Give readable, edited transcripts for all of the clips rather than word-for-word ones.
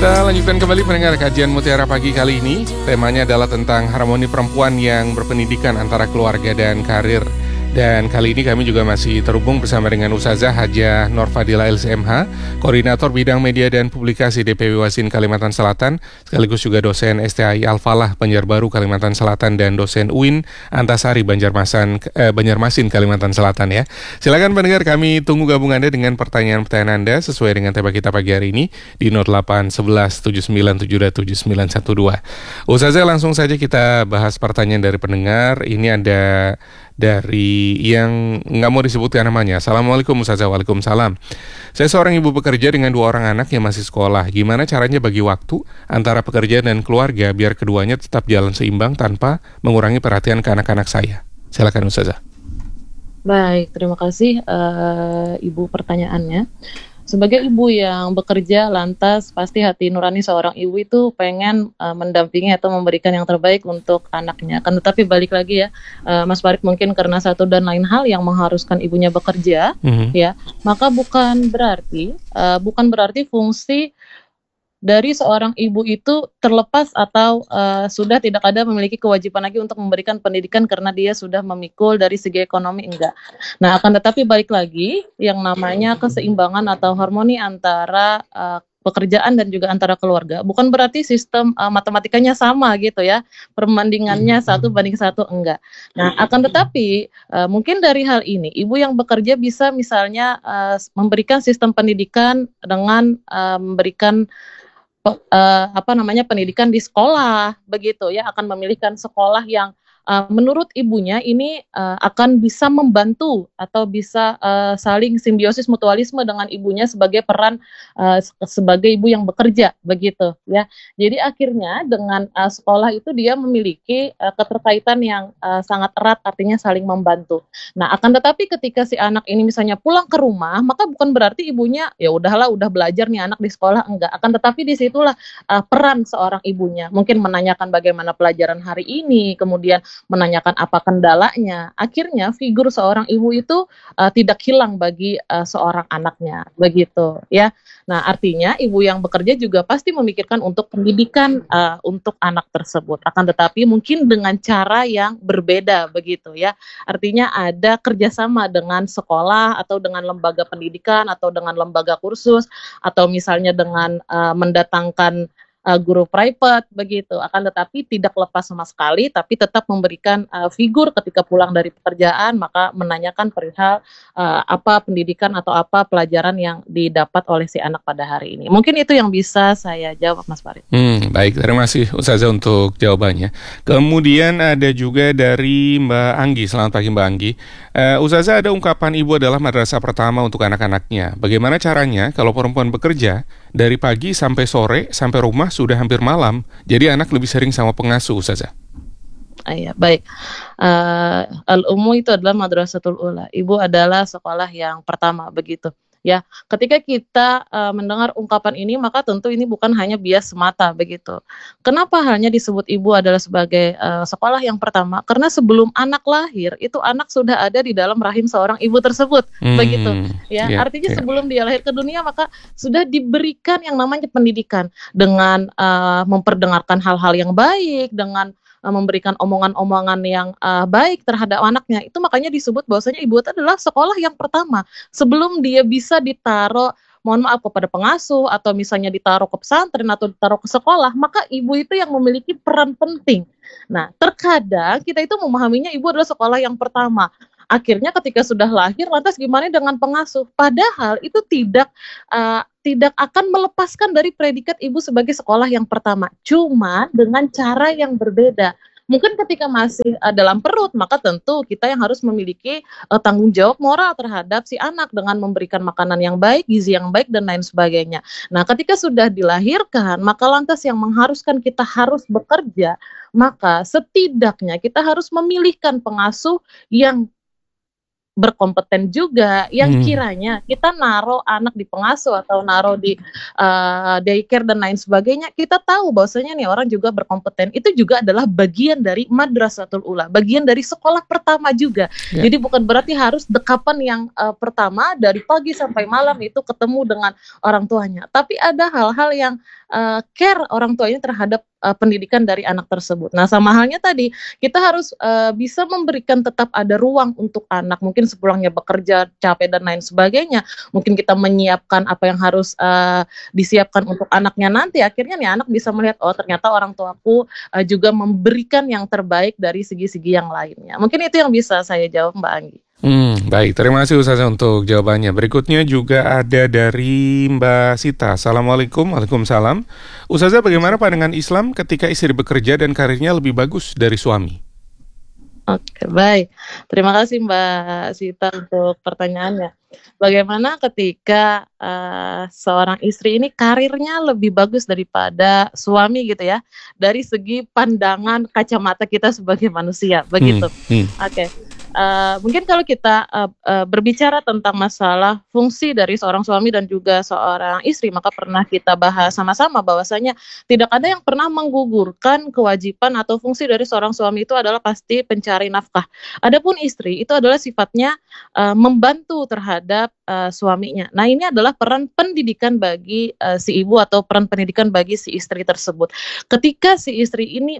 Kita lanjutkan kembali pendengar kajian Mutiara Pagi kali ini. Temanya adalah tentang harmoni perempuan yang berpendidikan antara keluarga dan karir. Dan kali ini kami juga masih terhubung bersama dengan Ustazah Hajah Nur Fadila LCMH, Koordinator Bidang Media dan Publikasi DPW Wasin Kalimantan Selatan, sekaligus juga dosen STAI Al-Falah Banjarbaru Kalimantan Selatan dan dosen UIN Antasari Banjarmasin Kalimantan Selatan ya. Silakan pendengar, kami tunggu gabung Anda dengan pertanyaan-pertanyaan Anda sesuai dengan tema kita pagi hari ini di 0811 79727912. Ustazah, langsung saja kita bahas pertanyaan dari pendengar. Ini ada dari yang nggak mau disebutkan namanya. Assalamualaikum Ustazah. Waalaikumsalam. Saya seorang ibu bekerja dengan 2 orang anak yang masih sekolah. Gimana caranya bagi waktu antara pekerjaan dan keluarga biar keduanya tetap jalan seimbang tanpa mengurangi perhatian ke anak-anak saya? Silakan Ustazah. Baik, terima kasih Ibu pertanyaannya. Sebagai ibu yang bekerja, lantas pasti hati nurani seorang ibu itu pengen mendampingi atau memberikan yang terbaik untuk anaknya. Kan tetapi balik lagi ya, Mas Farid, mungkin karena satu dan lain hal yang mengharuskan ibunya bekerja, ya, maka bukan berarti fungsi dari seorang ibu itu terlepas atau sudah tidak ada memiliki kewajiban lagi untuk memberikan pendidikan karena dia sudah memikul dari segi ekonomi, enggak. Nah, akan tetapi balik lagi yang namanya keseimbangan atau harmoni antara pekerjaan dan juga antara keluarga. Bukan berarti sistem matematikanya sama gitu ya, perbandingannya 1 banding 1, enggak. Nah, akan tetapi mungkin dari hal ini ibu yang bekerja bisa misalnya memberikan sistem pendidikan dengan memberikan pendidikan di sekolah, begitu ya, akan memilihkan sekolah yang menurut ibunya ini akan bisa membantu atau bisa saling simbiosis mutualisme dengan ibunya sebagai peran sebagai ibu yang bekerja, begitu ya. Jadi akhirnya dengan sekolah itu dia memiliki keterkaitan yang sangat erat, artinya saling membantu. Nah, akan tetapi ketika si anak ini misalnya pulang ke rumah, maka bukan berarti ibunya ya udahlah, udah belajar nih anak di sekolah, enggak. Akan tetapi disitulah peran seorang ibunya, mungkin menanyakan bagaimana pelajaran hari ini, kemudian menanyakan apa kendalanya. Akhirnya figur seorang ibu itu tidak hilang bagi seorang anaknya, begitu ya. Nah, artinya ibu yang bekerja juga pasti memikirkan untuk pendidikan untuk anak tersebut. Akan tetapi mungkin dengan cara yang berbeda, begitu ya. Artinya ada kerjasama dengan sekolah atau dengan lembaga pendidikan atau dengan lembaga kursus atau misalnya dengan mendatangkan guru private, begitu. Akan tetapi tidak lepas sama sekali, tapi tetap memberikan figur ketika pulang dari pekerjaan, maka menanyakan perihal apa pendidikan atau apa pelajaran yang didapat oleh si anak pada hari ini. Mungkin itu yang bisa saya jawab, Mas Farid. Baik, terima kasih Ustazah untuk jawabannya. Kemudian ada juga dari Mbak Anggi. Selamat pagi Mbak Anggi. Ustazah, ada ungkapan ibu adalah madrasah pertama untuk anak-anaknya. Bagaimana caranya kalau perempuan bekerja dari pagi sampai sore, sampai rumah sudah hampir malam, jadi anak lebih sering sama pengasuh, Ustazah? Iya, baik. Al-Ummu itu adalah Madrasatul Ula. Ibu adalah sekolah yang pertama, begitu. Ya, ketika kita mendengar ungkapan ini, maka tentu ini bukan hanya bias semata, begitu. Kenapa halnya disebut ibu adalah sebagai sekolah yang pertama? Karena sebelum anak lahir, itu anak sudah ada di dalam rahim seorang ibu tersebut, begitu. Ya, artinya sebelum dia lahir ke dunia, maka sudah diberikan yang namanya pendidikan dengan memperdengarkan hal-hal yang baik, dengan memberikan omongan-omongan yang baik terhadap anaknya. Itu makanya disebut bahwasanya ibu itu adalah sekolah yang pertama. Sebelum dia bisa ditaruh, mohon maaf, kepada pengasuh atau misalnya ditaruh ke pesantren atau ditaruh ke sekolah, maka ibu itu yang memiliki peran penting. Nah, terkadang kita itu memahaminya ibu adalah sekolah yang pertama. Akhirnya ketika sudah lahir, lantas gimana dengan pengasuh? Padahal itu tidak akan melepaskan dari predikat ibu sebagai sekolah yang pertama. Cuma dengan cara yang berbeda. Mungkin ketika masih dalam perut, maka tentu kita yang harus memiliki tanggung jawab moral terhadap si anak dengan memberikan makanan yang baik, gizi yang baik, dan lain sebagainya. Nah, ketika sudah dilahirkan, maka lantas yang mengharuskan kita harus bekerja, maka setidaknya kita harus memilihkan pengasuh yang berkompeten juga, yang kiranya kita naruh anak di pengasuh atau naruh di daycare dan lain sebagainya, kita tahu bahwasanya nih orang juga berkompeten. Itu juga adalah bagian dari Madrasatul Ula, bagian dari sekolah pertama juga. Jadi bukan berarti harus dekapan yang pertama dari pagi sampai malam itu ketemu dengan orang tuanya, tapi ada hal-hal yang care orang tua ini terhadap pendidikan dari anak tersebut. Nah, sama halnya tadi, kita harus bisa memberikan tetap ada ruang untuk anak, mungkin sepulangnya bekerja, capek dan lain sebagainya. Mungkin kita menyiapkan apa yang harus disiapkan untuk anaknya nanti. Akhirnya nih anak bisa melihat, oh ternyata orang tuaku juga memberikan yang terbaik dari segi-segi yang lainnya. Mungkin itu yang bisa saya jawab, Mbak Anggi. Baik, terima kasih Ustazah untuk jawabannya. Berikutnya juga ada dari Mbak Sita. Assalamualaikum. Waalaikumsalam. Ustazah, bagaimana pandangan Islam ketika istri bekerja dan karirnya lebih bagus dari suami? Oke, baik. Terima kasih Mbak Sita untuk pertanyaannya. Bagaimana ketika seorang istri ini karirnya lebih bagus daripada suami gitu ya, dari segi pandangan kacamata kita sebagai manusia, begitu. Oke. Mungkin kalau kita berbicara tentang masalah fungsi dari seorang suami dan juga seorang istri, maka pernah kita bahas sama-sama bahwasanya tidak ada yang pernah menggugurkan kewajiban atau fungsi dari seorang suami itu adalah pasti pencari nafkah. Adapun istri itu adalah sifatnya membantu terhadap suaminya. Nah, ini adalah peran pendidikan bagi si ibu atau peran pendidikan bagi si istri tersebut. Ketika si istri ini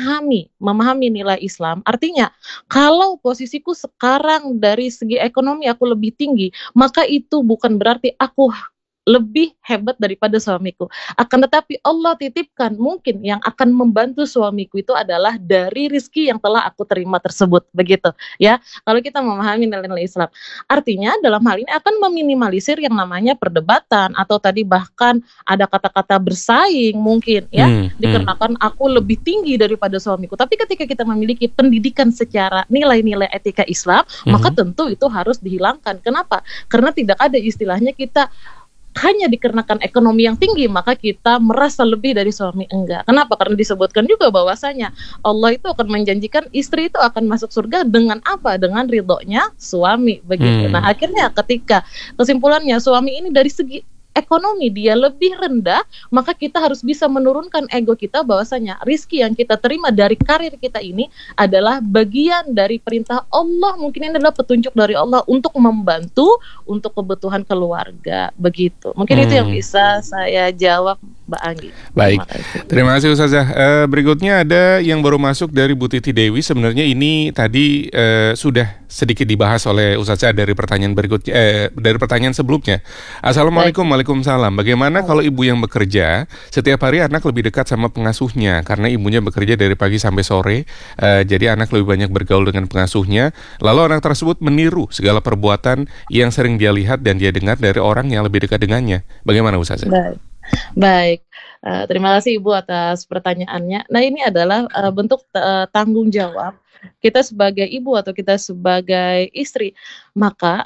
memahami nilai Islam, artinya kalau posisiku sekarang dari segi ekonomi aku lebih tinggi, maka itu bukan berarti aku lebih hebat daripada suamiku. Akan tetapi Allah titipkan mungkin yang akan membantu suamiku itu adalah dari rizki yang telah aku terima tersebut. Begitu ya. Kalau kita memahami nilai-nilai Islam. Artinya dalam hal ini akan meminimalisir yang namanya perdebatan atau tadi bahkan ada kata-kata bersaing mungkin ya. Dikarenakan aku lebih tinggi daripada suamiku. Tapi ketika kita memiliki pendidikan secara nilai-nilai etika Islam, maka tentu itu harus dihilangkan. Kenapa? Karena tidak ada istilahnya kita hanya dikarenakan ekonomi yang tinggi maka kita merasa lebih dari suami, enggak. Kenapa? Karena disebutkan juga bahwasanya Allah itu akan menjanjikan istri itu akan masuk surga dengan apa? Dengan ridhonya suami, begitu. Nah, akhirnya ketika kesimpulannya suami ini dari segi ekonomi dia lebih rendah, maka kita harus bisa menurunkan ego kita bahwasanya rizki yang kita terima dari karir kita ini adalah bagian dari perintah Allah, mungkin ini adalah petunjuk dari Allah untuk membantu untuk kebutuhan keluarga, begitu. Mungkin itu yang bisa saya jawab, Mbak Anggi. Baik, terima kasih Ustazah. Berikutnya ada yang baru masuk dari Bu Titi Dewi. Sebenarnya ini tadi sudah sedikit dibahas oleh Ustazah dari pertanyaan berikutnya, dari pertanyaan sebelumnya. Assalamualaikum. Waalaikumsalam. Bagaimana kalau ibu yang bekerja setiap hari anak lebih dekat sama pengasuhnya karena ibunya bekerja dari pagi sampai sore, jadi anak lebih banyak bergaul dengan pengasuhnya. Lalu anak tersebut meniru segala perbuatan yang sering dia lihat dan dia dengar dari orang yang lebih dekat dengannya. Bagaimana Ustazah? Baik. Terima kasih Ibu atas pertanyaannya. Nah, ini adalah bentuk tanggung jawab kita sebagai ibu atau kita sebagai istri. Maka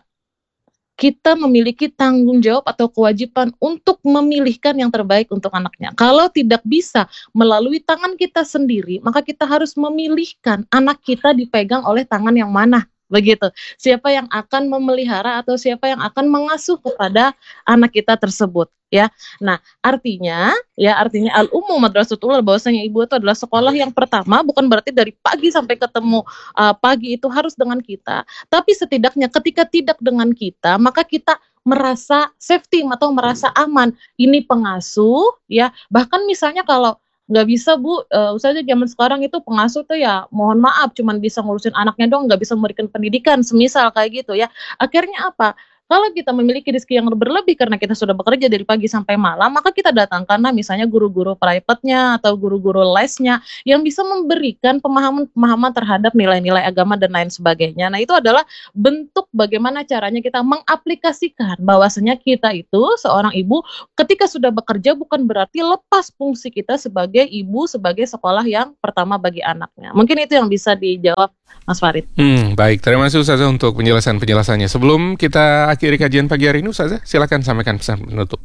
kita memiliki tanggung jawab atau kewajiban untuk memilihkan yang terbaik untuk anaknya. Kalau tidak bisa melalui tangan kita sendiri, maka kita harus memilihkan anak kita dipegang oleh tangan yang mana. Begitu. Siapa yang akan memelihara atau siapa yang akan mengasuh kepada anak kita tersebut, ya. Nah, artinya al-ummu madrasatul ula, bahwasanya ibu itu adalah sekolah yang pertama, bukan berarti dari pagi sampai ketemu pagi itu harus dengan kita, tapi setidaknya ketika tidak dengan kita, maka kita merasa safety atau merasa aman. Ini pengasuh, ya. Bahkan misalnya kalau nggak bisa Bu, Ustazah zaman sekarang itu pengasuh tuh ya mohon maaf cuman bisa ngurusin anaknya dong, nggak bisa memberikan pendidikan, semisal kayak gitu ya. Akhirnya apa? Kalau kita memiliki rezeki yang berlebih karena kita sudah bekerja dari pagi sampai malam, maka kita datangkanlah misalnya guru-guru private-nya atau guru-guru lesnya yang bisa memberikan pemahaman terhadap nilai-nilai agama dan lain sebagainya. Nah, itu adalah bentuk bagaimana caranya kita mengaplikasikan bahwasanya kita itu seorang ibu ketika sudah bekerja bukan berarti lepas fungsi kita sebagai ibu, sebagai sekolah yang pertama bagi anaknya. Mungkin itu yang bisa dijawab Mas Farid. Baik, terima kasih Ustazah untuk penjelasannya. Sebelum kita akhiri kajian pagi hari ini, Ustazah, silakan sampaikan pesan penutup.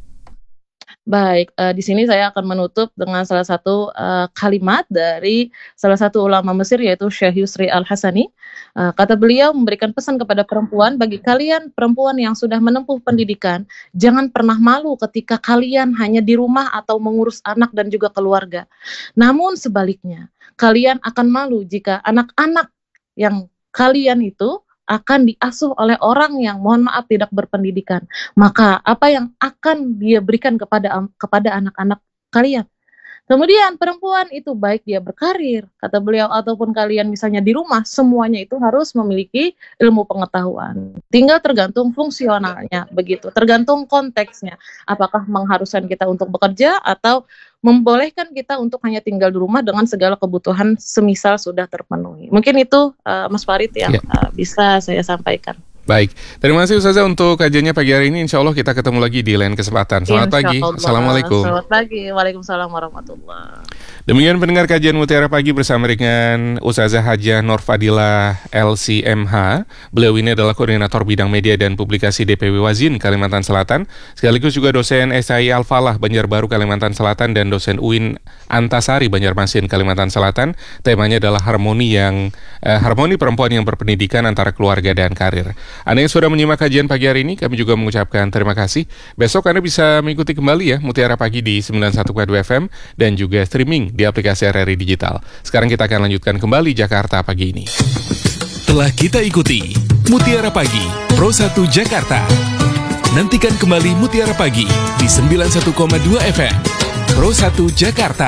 Baik, di sini saya akan menutup dengan salah satu kalimat dari salah satu ulama Mesir yaitu Syekh Yusri Al-Hasani. Kata beliau memberikan pesan kepada perempuan, bagi kalian perempuan yang sudah menempuh pendidikan, jangan pernah malu ketika kalian hanya di rumah atau mengurus anak dan juga keluarga. Namun sebaliknya, kalian akan malu jika anak-anak yang kalian itu akan diasuh oleh orang yang mohon maaf tidak berpendidikan. Maka apa yang akan dia berikan kepada anak-anak kalian. Kemudian perempuan itu baik dia berkarir, kata beliau, ataupun kalian misalnya di rumah, semuanya itu harus memiliki ilmu pengetahuan. Tinggal tergantung fungsionalnya, begitu. Tergantung konteksnya. Apakah mengharuskan kita untuk bekerja atau membolehkan kita untuk hanya tinggal di rumah dengan segala kebutuhan semisal sudah terpenuhi. Mungkin itu Mas Farid yang bisa saya sampaikan. Baik, terima kasih Ustazah untuk kajiannya pagi hari ini. Insya Allah kita ketemu lagi di lain kesempatan. Selamat pagi. Assalamualaikum. Selamat pagi. Waalaikumsalam warahmatullahi. Demikian pendengar kajian Mutiara Pagi bersama dengan Ustazah Hajah Nur Fadilah LCMH. Beliau ini adalah Koordinator Bidang Media dan Publikasi DPW Wazin, Kalimantan Selatan. Sekaligus juga dosen SAI Al-Falah, Banjarbaru, Kalimantan Selatan, dan dosen UIN Antasari, Banjarmasin, Kalimantan Selatan. Temanya adalah harmoni perempuan yang berpendidikan antara keluarga dan karir. Anda yang sudah menyimak kajian pagi hari ini, kami juga mengucapkan terima kasih. Besok Anda bisa mengikuti kembali ya Mutiara Pagi di 91.2 FM dan juga streaming di aplikasi RRI Digital. Sekarang kita akan lanjutkan kembali Jakarta pagi ini. Telah kita ikuti Mutiara Pagi Pro 1 Jakarta. Nantikan kembali Mutiara Pagi di 91,2 FM Pro 1 Jakarta.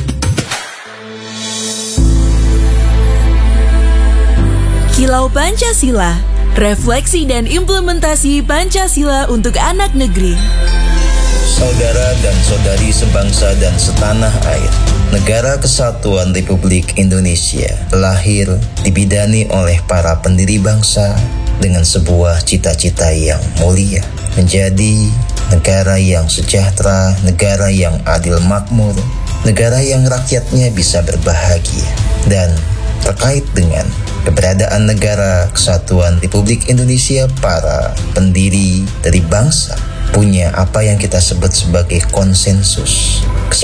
Kilau Pancasila, refleksi dan implementasi Pancasila untuk anak negeri. Saudara dan saudari sebangsa dan setanah air, Negara Kesatuan Republik Indonesia lahir dibidani oleh para pendiri bangsa dengan sebuah cita-cita yang mulia, menjadi negara yang sejahtera, negara yang adil makmur, negara yang rakyatnya bisa berbahagia. Dan terkait dengan keberadaan Negara Kesatuan Republik Indonesia, para pendiri dari bangsa punya apa yang kita sebut sebagai konsensus,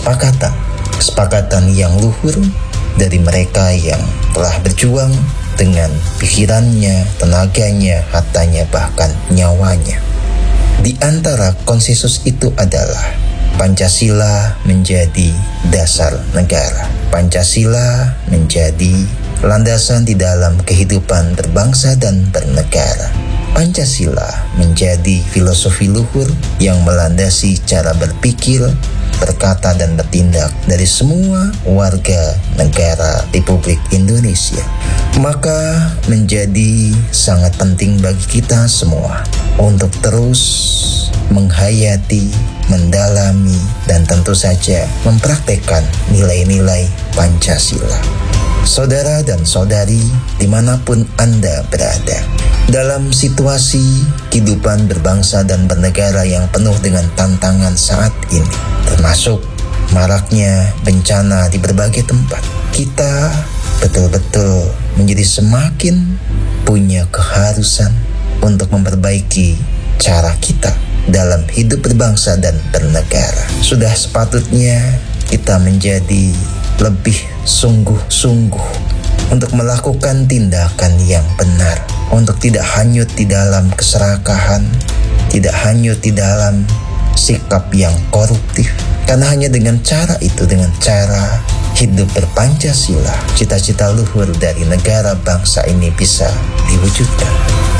kesepakatan yang luhur dari mereka yang telah berjuang dengan pikirannya, tenaganya, hartanya, bahkan nyawanya. Di antara konsensus itu adalah Pancasila menjadi dasar negara. Pancasila menjadi landasan di dalam kehidupan berbangsa dan bernegara. Pancasila menjadi filosofi luhur yang melandasi cara berpikir, berkata, dan bertindak dari semua warga negara Republik Indonesia. Maka menjadi sangat penting bagi kita semua untuk terus menghayati, mendalami, dan tentu saja mempraktekkan nilai-nilai Pancasila. Saudara dan saudari dimanapun Anda berada, dalam situasi kehidupan berbangsa dan bernegara yang penuh dengan tantangan saat ini, termasuk maraknya bencana di berbagai tempat, kita betul-betul menjadi semakin punya keharusan untuk memperbaiki cara kita dalam hidup berbangsa dan bernegara. Sudah sepatutnya kita menjadi lebih sungguh-sungguh untuk melakukan tindakan yang benar, untuk tidak hanyut di dalam keserakahan, tidak hanyut di dalam sikap yang koruptif. Karena hanya dengan cara itu, dengan cara hidup berpancasila, cita-cita luhur dari negara bangsa ini bisa diwujudkan.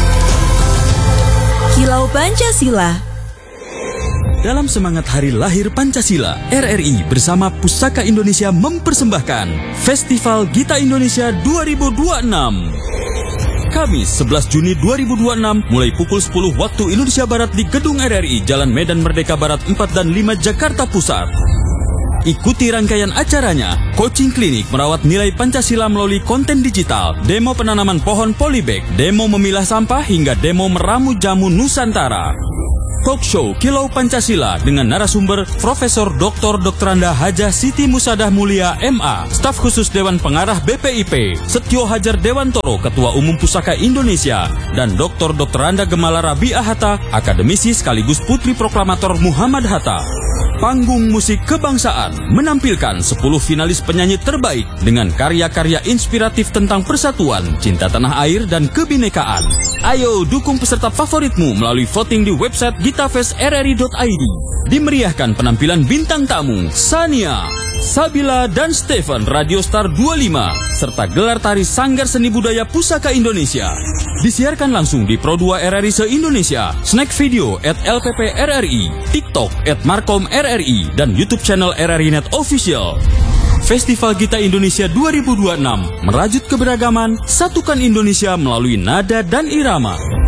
Kilau Pancasila. Dalam semangat Hari Lahir Pancasila, RRI bersama Pusaka Indonesia mempersembahkan Festival Gita Indonesia 2026. Kamis 11 Juni 2026 mulai pukul 10 waktu Indonesia Barat di Gedung RRI, Jalan Medan Merdeka Barat 4 dan 5 Jakarta Pusat. Ikuti rangkaian acaranya, coaching klinik merawat nilai Pancasila melalui konten digital, demo penanaman pohon polybag, demo memilah sampah, hingga demo meramu jamu Nusantara. Talk show Kilau Pancasila dengan narasumber Profesor Dr. Dr. Hajah Siti Musadah Mulia MA, staf khusus Dewan Pengarah BPIP, Setio Hajar Dewantoro, Ketua Umum Pusaka Indonesia, dan Dr. Dr. Gemala Rabi'ah Hatta, akademisi sekaligus Putri Proklamator Muhammad Hatta. Panggung musik kebangsaan menampilkan 10 finalis penyanyi terbaik dengan karya-karya inspiratif tentang persatuan, cinta tanah air, dan kebinekaan. Ayo dukung peserta favoritmu melalui voting di website gitafest.rri.id. Dimeriahkan penampilan bintang tamu Sania, Sabila, dan Stephen Radiostar 25 serta gelar tari Sanggar Seni Budaya Pusaka Indonesia. Disiarkan langsung di Pro 2 RRI se-Indonesia, Snack Video @LPP-RRI, TikTok @MarkomRRI, dan YouTube channel RRI Net Official. Festival Gita Indonesia 2026 merajut keberagaman, satukan Indonesia melalui nada dan irama.